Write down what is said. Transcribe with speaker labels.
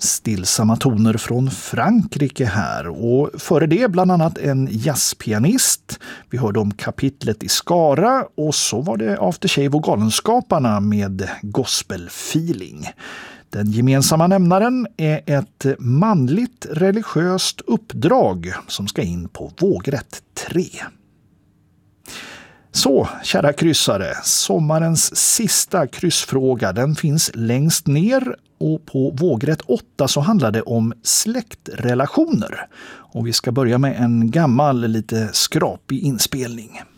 Speaker 1: stillsamma toner från Frankrike här, och före det bland annat en jazzpianist. Vi hörde om Kapitlet i Skara, och så var det After Shave och Galenskaparna med gospelfeeling. Den gemensamma nämnaren är ett manligt religiöst uppdrag som ska in på vågrätt 3. Så, kära kryssare, sommarens sista kryssfråga, den finns längst ner, och på vågrätt 8 så handlar det om släktrelationer. Och vi ska börja med en gammal, lite skrapig inspelning.